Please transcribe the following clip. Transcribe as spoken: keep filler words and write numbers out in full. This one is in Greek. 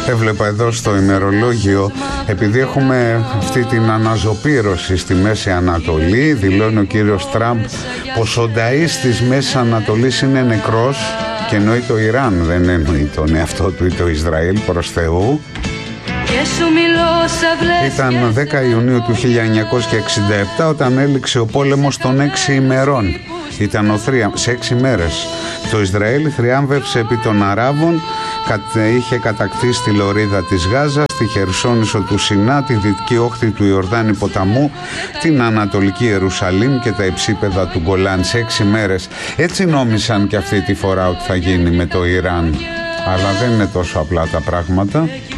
Έβλεπα εδώ στο ημερολόγιο, επειδή έχουμε αυτή την αναζωπήρωση στη Μέση Ανατολή, δηλώνει ο κύριος Τραμπ πως ο νταΐς της Μέσης Ανατολής είναι νεκρός και εννοεί το Ιράν, δεν εννοεί τον εαυτό του ή το Ισραήλ, προς Θεού. Ήταν δέκα Ιουνίου του χίλια εννιακόσια εξήντα επτά όταν έληξε ο πόλεμος των έξι ημερών. Ήταν ο θρία... σε έξι μέρες. Το Ισραήλ θριάμβευσε επί των Αράβων, είχε κατακτήσει τη λωρίδα της Γάζας, τη Χερσόνησο του Σινά, τη δυτική όχθη του Ιορδάνη ποταμού, την Ανατολική Ιερουσαλήμ και τα υψίπεδα του Γκολάν σε έξι μέρες. Έτσι νόμισαν και αυτή τη φορά ότι θα γίνει με το Ιράν. Αλλά δεν είναι τόσο απλά τα πράγματα.